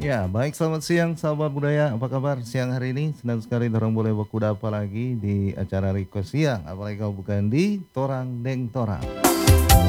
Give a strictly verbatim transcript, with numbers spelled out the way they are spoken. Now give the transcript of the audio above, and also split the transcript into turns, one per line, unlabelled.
Ya, baik selamat siang sahabat budaya, apa kabar siang hari ini? Senang sekali dorang boleh bakudapa lagi di acara request siang, apalagi kalau bukan di Torang Deng Torang.